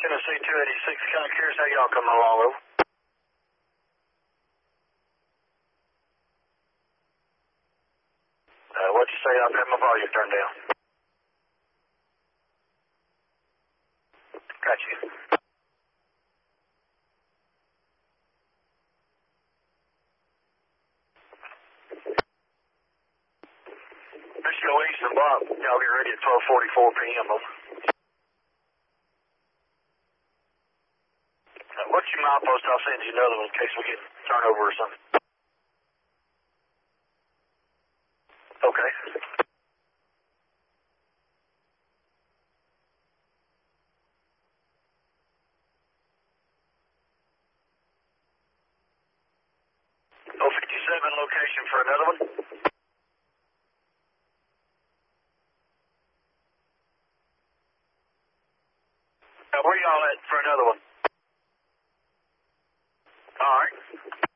Tennessee 286, kind of curious how y'all coming along, over. What'd you say? I've had my volume turned down. Got you. This is your Eastern Bob. Y'all get ready at 12:44 p.m. Over. What's your milepost? I'll send you another one in case we get turnover or something. Okay. Oh, 57 location for another one. Where y'all at for another one? All right.